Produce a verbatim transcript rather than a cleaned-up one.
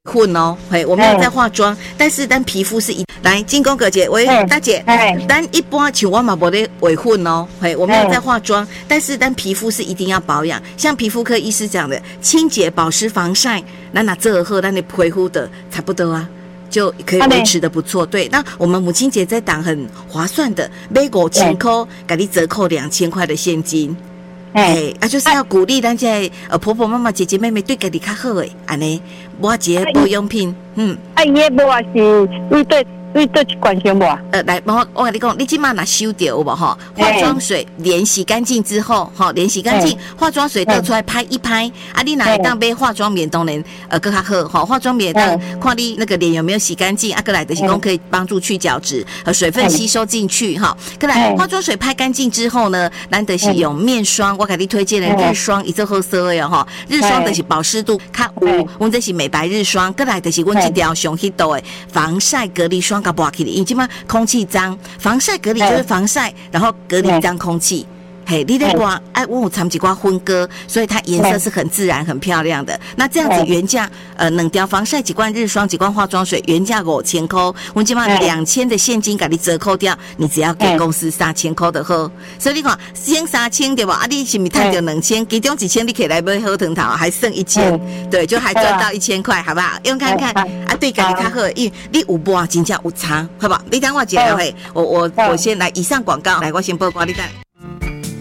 混哦，嘿，我没有在化妆，但是咱皮肤是一来金工哥姐，喂，大姐，咱一般像我嘛无咧维混哦，嘿，我没有在化妆，但是咱皮肤是一定要保养，像皮肤科医师讲的，清洁、保湿、防晒，咱拿这后，咱的皮肤的差不多啊。就可以维持的不错，对。那我们母亲节这档很划算的，买五千块，给你折扣两千块的现金。哎，啊，就是要鼓励咱这呃婆婆妈妈姐姐妹妹对家己较好诶，安尼买一个保养品，嗯。 啊，伊个无啊是对对对对关心无？ 呃，来，我我跟你讲，你今嘛拿收掉有无哈？化妆水连洗干净之后，哈，连洗干净，化妆水倒出来拍一拍，啊，你哪一当杯化妆棉当然呃更较好，哈，化妆棉当看你那个脸有没有洗干净，啊，过来的是讲可以帮助去角质和水分吸收进去，哈，过来化妆水拍干净之后呢，咱就是用面霜，我给你推荐的日霜，伊做好色的哈，日霜就是保湿度较有，阮这是美白日霜，过来就是阮这条上 hit 的防晒隔离霜。拔起的，因为嘛空气脏，防晒隔离就是防晒，然后隔离脏空气。嘿，你那刮哎，我有掺几刮荤哥，所以它颜色是很自然、很漂亮的。那这样子原价呃，两条防晒几罐日霜、几罐化妆水，原价五千块，我今嘛两千的现金给你折扣掉，你只要给公司三千块的好。所以你看，先三千对吧？啊，你是不是赚掉两千？其中几千你可以来买好藤桃，还剩一千，对，就还赚到一千块，好不好？用看看啊，对，家己较好，因为你有播真正有差，好不好？你等我一下嘿，我我我先来以上广告，来我先报告你等。